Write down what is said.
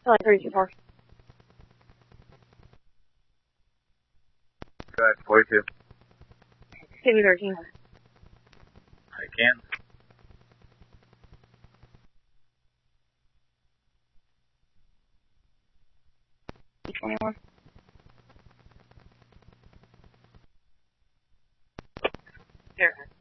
like 32 far. Go ahead, 42. Give me 13. I can. E21. Here.